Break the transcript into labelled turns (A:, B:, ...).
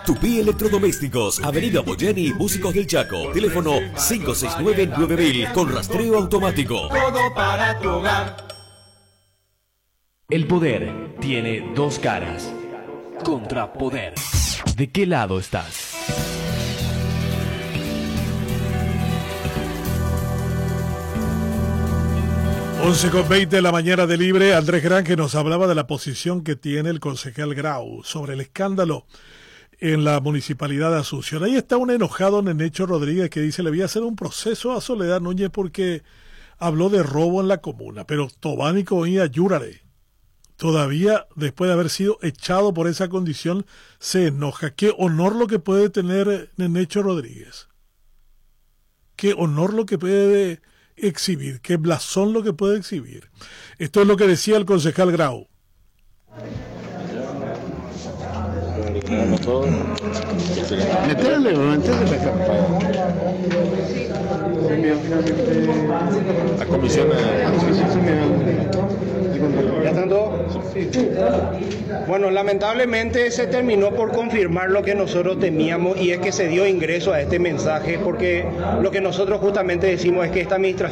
A: Tupí Electrodomésticos, Avenida Boyani, Músicos del Chaco. Teléfono 569-9000 con rastreo automático.
B: Todo para tu hogar.
C: El poder tiene dos caras. Contrapoder. ¿De qué lado estás?
D: Once con 20 de la mañana de Libre. Andrés Gran, que nos hablaba de la posición que tiene el concejal Grau sobre el escándalo en la municipalidad de Asunción. Ahí está un enojado Nenecho Rodríguez que dice le voy a hacer un proceso a Soledad Núñez porque habló de robo en la comuna. Pero Tobán y Coía Yúrare, todavía después de haber sido echado por esa condición, se enoja. Qué honor lo que puede tener Nenecho Rodríguez. Qué honor lo que puede exhibir, qué blasón lo que puede exhibir. Esto es lo que decía el concejal Grau.
E: La comisión
F: ¿Ya están todos? Bueno, lamentablemente se terminó por confirmar lo que nosotros temíamos, y es que se dio ingreso a este mensaje, porque lo que nosotros justamente decimos es que esta administración